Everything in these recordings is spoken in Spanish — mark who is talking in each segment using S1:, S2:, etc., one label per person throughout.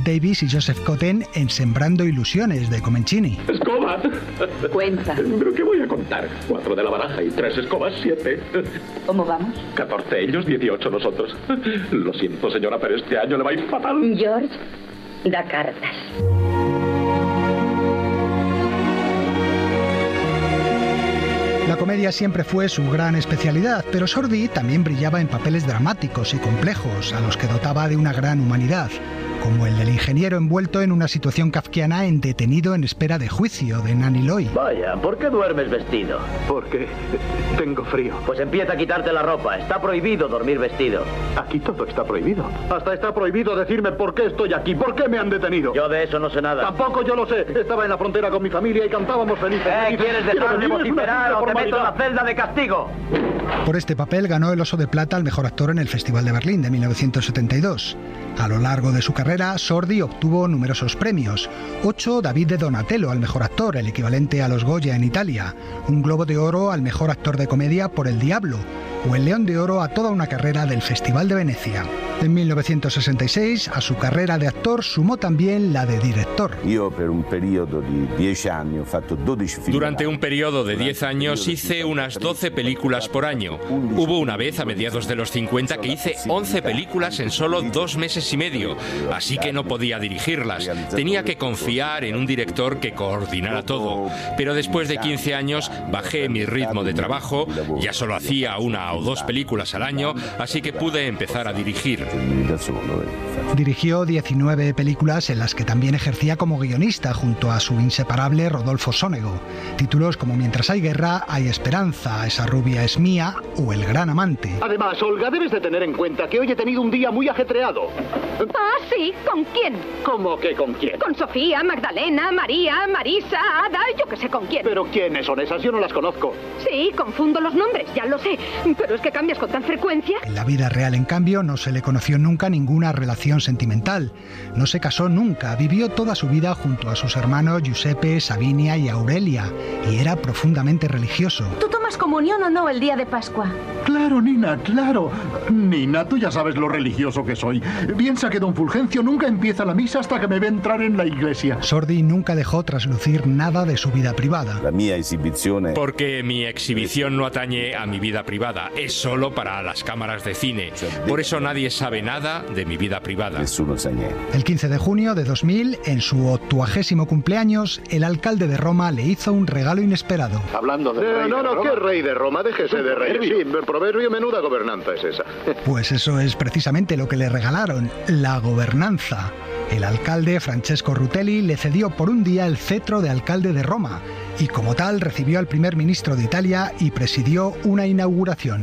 S1: Davis y Joseph Cotten en Sembrando ilusiones de Comencini.
S2: ¡Escobas!
S3: Cuenta.
S2: ¿Pero qué voy a contar? 4 de la baraja y 3 escobas, 7.
S3: ¿Cómo vamos?
S2: 14 ellos, 18 nosotros. Lo siento, señora, pero este año le va a ir fatal.
S3: George, da cartas.
S1: La comedia siempre fue su gran especialidad, pero Sordi también brillaba en papeles dramáticos y complejos, a los que dotaba de una gran humanidad, como el del ingeniero envuelto en una situación kafkiana en Detenido en espera de juicio, de Nanny Loy.
S4: Vaya, ¿por qué duermes vestido?
S5: Porque tengo frío.
S4: Pues empieza a quitarte la ropa. Está prohibido dormir vestido.
S5: Aquí todo está prohibido. Hasta está prohibido decirme por qué estoy aquí, por qué me han detenido.
S4: Yo de eso no sé nada.
S5: Tampoco yo lo sé. Estaba en la frontera con mi familia y cantábamos felices.
S4: ¿Quieres dejar de vociferar o te meto en la celda de castigo?
S1: Por este papel ganó el Oso de Plata al mejor actor en el Festival de Berlín de 1972. A lo largo de su carrera, Sordi obtuvo numerosos premios. 8 David de Donatello al mejor actor, el equivalente a los Goya en Italia. Un Globo de Oro al mejor actor de comedia por El Diablo. O el León de Oro a toda una carrera del Festival de Venecia. En 1966, a su carrera de actor sumó también la de director.
S6: Durante un periodo de 10 años hice unas 12 películas por año. Hubo una vez a mediados de los 50 que hice 11 películas en solo 2 meses y medio, así que no podía dirigirlas. Tenía que confiar en un director que coordinara todo. Pero después de 15 años bajé mi ritmo de trabajo, ya solo hacía 1 o 2 películas al año, así que pude empezar a dirigir.
S1: Dirigió 19 películas en las que también ejercía como guionista junto a su inseparable Rodolfo Sonego. Títulos como Mientras hay guerra, hay esperanza, Esa rubia es mía o El gran amante.
S5: Además, Olga, debes de tener en cuenta que hoy he tenido un día muy ajetreado.
S7: Ah, sí, ¿con quién?
S5: ¿Cómo que con quién?
S7: Con Sofía, Magdalena, María, Marisa, Ada, yo que sé con quién.
S5: ¿Pero quiénes son esas? Yo no las conozco.
S7: Sí, confundo los nombres, ya lo sé. Pero es que cambias con tan frecuencia.
S1: En la vida real, en cambio, no se le conoció nunca ninguna relación sentimental. No se casó nunca, vivió toda su vida junto a sus hermanos Giuseppe, Sabinia y Aurelia, y era profundamente religioso.
S8: ¿Tú tomas comunión o no el día de Pascua?
S5: Claro, Nina, claro. Nina, tú ya sabes lo religioso que soy. Piensa que don Fulgencio nunca empieza la misa hasta que me ve entrar en la iglesia.
S1: Sordi nunca dejó traslucir nada de su vida privada.
S6: Porque mi exhibición no atañe a mi vida privada, es solo para las cámaras de cine. Por eso nadie sabe nada de mi vida privada.
S1: El 15 de junio de 2000, en su 80º cumpleaños, el alcalde de Roma le hizo un regalo inesperado.
S5: Hablando de rey de Roma. ¿Qué rey de Roma? Déjese de rey. Sí, proverbio, menuda gobernanza es esa.
S1: Pues eso es precisamente lo que le regalaron, la gobernanza. El alcalde Francesco Rutelli le cedió por un día el cetro de alcalde de Roma y como tal recibió al primer ministro de Italia y presidió una inauguración.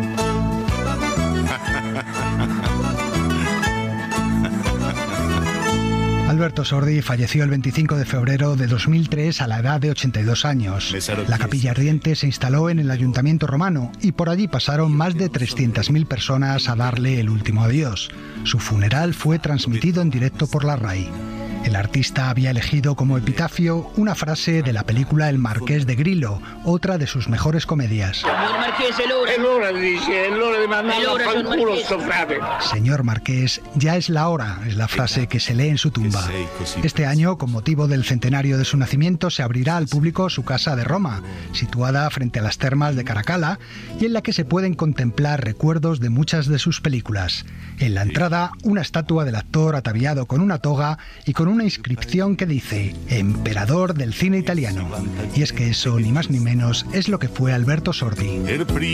S1: Alberto Sordi falleció el 25 de febrero de 2003 a la edad de 82 años. La capilla ardiente se instaló en el ayuntamiento romano y por allí pasaron más de 300.000 personas a darle el último adiós. Su funeral fue transmitido en directo por la RAI. El artista había elegido como epitafio una frase de la película El Marqués de Grillo, otra de sus mejores comedias.
S4: Señor Marqués,
S5: Es hora de mandarlo a culo, frate.
S1: Señor Marqués, ya es la hora, es la frase que se lee en su tumba. Este año, con motivo del centenario de su nacimiento, se abrirá al público su casa de Roma, situada frente a las termas de Caracalla, y en la que se pueden contemplar recuerdos de muchas de sus películas. En la entrada, una estatua del actor ataviado con una toga y con una inscripción que dice Emperador del cine italiano. Y es que eso, ni más ni menos, es lo que fue Alberto Sordi.